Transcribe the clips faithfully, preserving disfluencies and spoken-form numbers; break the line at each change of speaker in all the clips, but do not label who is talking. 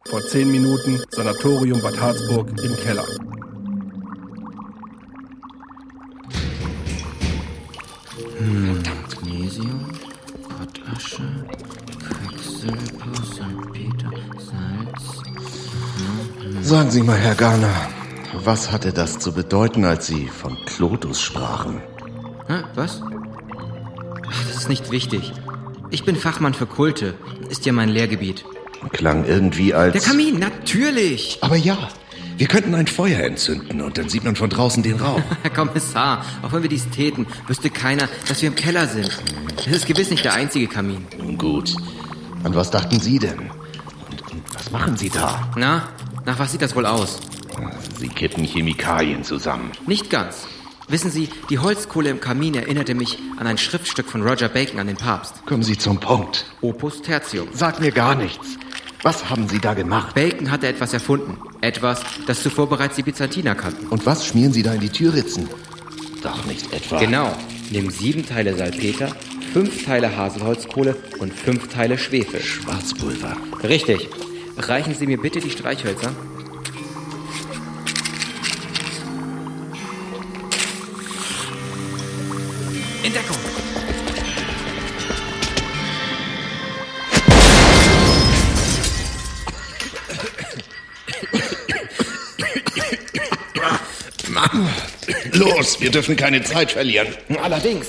Vor zehn Minuten Sanatorium Bad Harzburg im Keller.
Hm, Magnesium, Pottasche, Quecksilber, Salpeter, Salz. Hm.
Sagen Sie mal, Herr Garner, was hatte das zu bedeuten, als Sie von Klotus sprachen?
Hä, was? Ach, das ist nicht wichtig. Ich bin Fachmann für Kulte. Ist ja mein Lehrgebiet.
Klang irgendwie als...
Der Kamin, natürlich!
Aber ja, wir könnten ein Feuer entzünden und dann sieht man von draußen den Rauch.
Herr Kommissar, auch wenn wir dies täten, wüsste keiner, dass wir im Keller sind. Das ist gewiss nicht der einzige Kamin.
Nun gut. An was dachten Sie denn? Und, und was machen Sie da?
Na, nach was sieht das wohl aus?
Sie kippen Chemikalien zusammen.
Nicht ganz. Wissen Sie, die Holzkohle im Kamin erinnerte mich an ein Schriftstück von Roger Bacon an den Papst.
Kommen Sie zum Punkt.
Opus Tertium.
Sag mir gar nichts. Was haben Sie da gemacht?
Bacon hatte etwas erfunden. Etwas, das zuvor bereits die Byzantiner kannten.
Und was schmieren Sie da in die Türritzen? Doch nicht etwa...
Genau. Nimm sieben Teile Salpeter, fünf Teile Haselholzkohle und fünf Teile Schwefel.
Schwarzpulver.
Richtig. Reichen Sie mir bitte die Streichhölzer. In Deckung!
Los, wir dürfen keine Zeit verlieren.
Allerdings.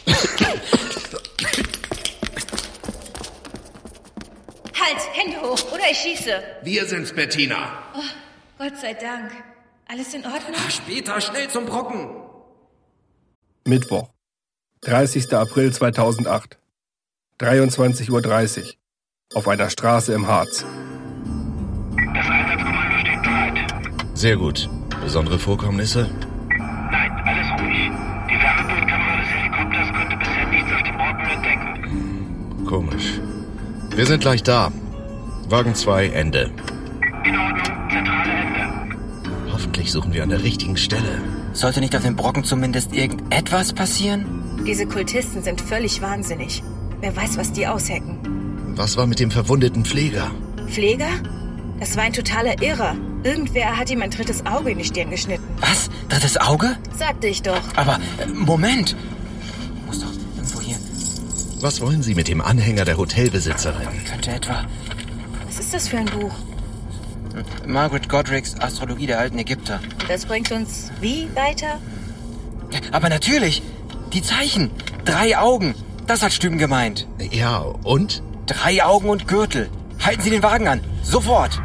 Halt, Hände hoch, oder ich schieße.
Wir sind's, Bettina.
Oh, Gott sei Dank. Alles in Ordnung?
Später, schnell zum Brocken.
Mittwoch, dreißigster April zweitausendacht, dreiundzwanzig Uhr dreißig, auf einer Straße im Harz.
Das Einsatzkommando steht bereit.
Sehr gut. Besondere Vorkommnisse?
Nein, alles ruhig. Die Wärmebildkamera des Helikopters konnte bisher nichts auf dem Brocken entdecken.
Komisch. Wir sind gleich da. Wagen zwei, Ende.
In Ordnung, zentrale Ende.
Hoffentlich suchen wir an der richtigen Stelle.
Sollte nicht auf dem Brocken zumindest irgendetwas passieren?
Diese Kultisten sind völlig wahnsinnig. Wer weiß, was die aushecken.
Was war mit dem verwundeten Pfleger?
Pfleger? Das war ein totaler Irrer. Irgendwer hat ihm ein drittes Auge in die Stirn geschnitten.
Was? Drittes Auge?
Sagte ich doch.
Aber, äh, Moment. Muss doch irgendwo hier...
Was wollen Sie mit dem Anhänger der Hotelbesitzerin?
Könnte etwa...
Was ist das für ein Buch?
Margaret Godric's Astrologie der alten Ägypter.
Das bringt uns wie weiter?
Aber natürlich. Die Zeichen. Drei Augen. Das hat Stüben gemeint.
Ja, und?
Drei Augen und Gürtel. Halten Sie den Wagen an. Sofort.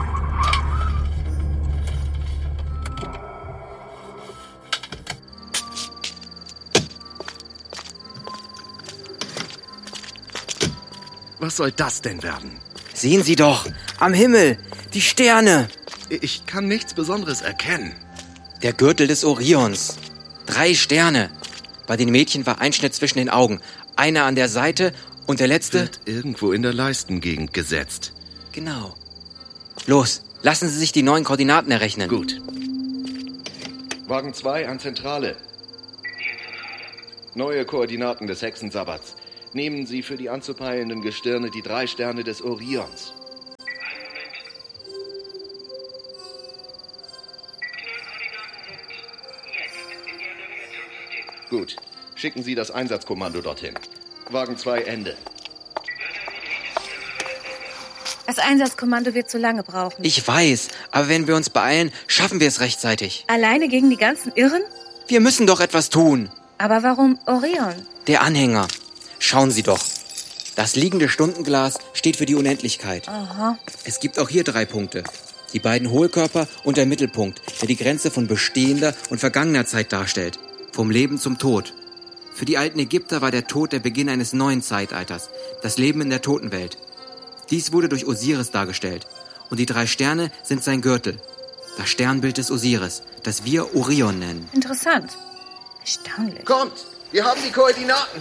Was soll das denn werden?
Sehen Sie doch. Am Himmel. Die Sterne.
Ich kann nichts Besonderes erkennen.
Der Gürtel des Orions. Drei Sterne. Bei den Mädchen war ein Schnitt zwischen den Augen. Einer an der Seite und der letzte...
Wird irgendwo in der Leistengegend gesetzt.
Genau. Los, lassen Sie sich die neuen Koordinaten errechnen.
Gut. Wagen zwei an Zentrale. Neue Koordinaten des Hexensabbats. Nehmen Sie für die anzupeilenden Gestirne die drei Sterne des Orions. Gut. Schicken Sie das Einsatzkommando dorthin. Wagen zwei, Ende.
Das Einsatzkommando wird zu lange brauchen.
Ich weiß, aber wenn wir uns beeilen, schaffen wir es rechtzeitig.
Alleine gegen die ganzen Irren?
Wir müssen doch etwas tun.
Aber warum Orion?
Der Anhänger. Schauen Sie doch. Das liegende Stundenglas steht für die Unendlichkeit.
Aha.
Es gibt auch hier drei Punkte. Die beiden Hohlkörper und der Mittelpunkt, der die Grenze von bestehender und vergangener Zeit darstellt. Vom Leben zum Tod. Für die alten Ägypter war der Tod der Beginn eines neuen Zeitalters. Das Leben in der Totenwelt. Dies wurde durch Osiris dargestellt. Und die drei Sterne sind sein Gürtel. Das Sternbild des Osiris, das wir Orion nennen.
Interessant. Erstaunlich.
Kommt! Wir haben die Koordinaten!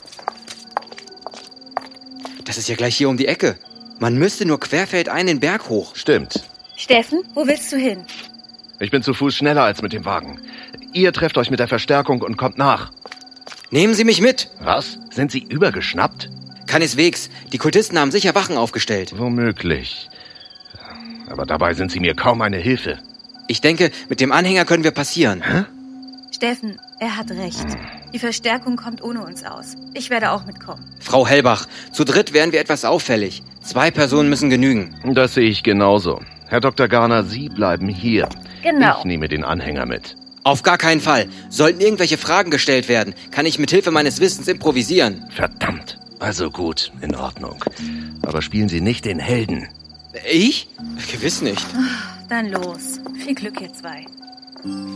Das ist ja gleich hier um die Ecke. Man müsste nur querfeldein den Berg hoch.
Stimmt.
Steffen, wo willst du hin?
Ich bin zu Fuß schneller als mit dem Wagen. Ihr trefft euch mit der Verstärkung und kommt nach.
Nehmen Sie mich mit.
Was? Sind Sie übergeschnappt?
Keineswegs. Die Kultisten haben sicher Wachen aufgestellt.
Womöglich. aber dabei sind Sie mir kaum eine Hilfe.
Ich denke, mit dem Anhänger können wir passieren.
Hä?
Steffen, er hat recht. Die Verstärkung kommt ohne uns aus. Ich werde auch mitkommen.
Frau Hellbach, zu dritt wären wir etwas auffällig. Zwei Personen müssen genügen.
Das sehe ich genauso. Herr Doktor Garner, Sie bleiben hier.
Genau.
Ich nehme den Anhänger mit.
Auf gar keinen Fall. Sollten irgendwelche Fragen gestellt werden, kann ich mit Hilfe meines Wissens improvisieren.
Verdammt. Also gut, in Ordnung. Aber spielen Sie nicht den Helden.
Ich? Gewiss nicht.
Dann los. Viel Glück, ihr zwei.